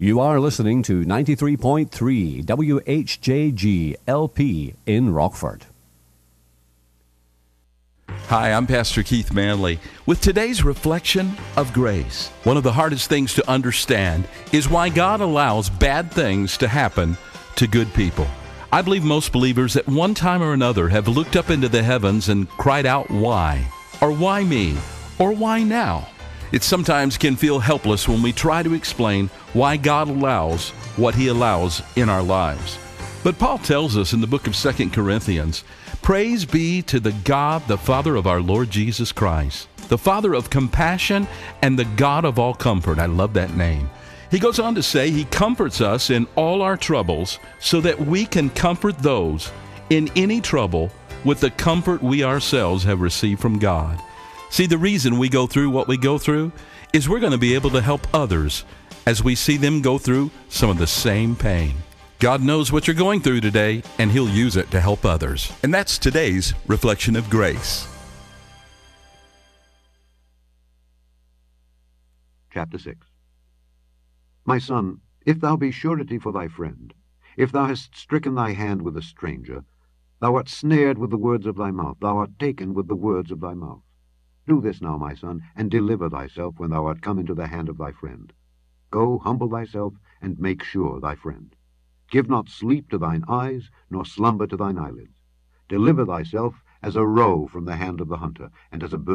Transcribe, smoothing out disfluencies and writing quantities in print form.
You are listening to 93.3 WHJG LP in Rockford. Hi, I'm Pastor Keith Manley with today's reflection of grace. One of the hardest things to understand is why God allows bad things to happen to good people. I believe most believers at one time or another have looked up into the heavens and cried out, why? Or why me? Or why now? It sometimes can feel helpless when we try to explain why God allows what He allows in our lives. But Paul tells us in the book of 2 Corinthians, praise be to the God, the Father of our Lord Jesus Christ, the Father of compassion and the God of all comfort. I love that name. He goes on to say He comforts us in all our troubles so that we can comfort those in any trouble with the comfort we ourselves have received from God. See, the reason we go through what we go through is we're going to be able to help others as we see them go through some of the same pain. God knows what you're going through today, and He'll use it to help others. And that's today's reflection of grace. Chapter 6. My son, if thou be surety for thy friend, if thou hast stricken thy hand with a stranger, thou art snared with the words of thy mouth, thou art taken with the words of thy mouth. Do this now, my son, and deliver thyself when thou art come into the hand of thy friend. Go, humble thyself, and make sure thy friend. Give not sleep to thine eyes, nor slumber to thine eyelids. Deliver thyself as a roe from the hand of the hunter, and as a bird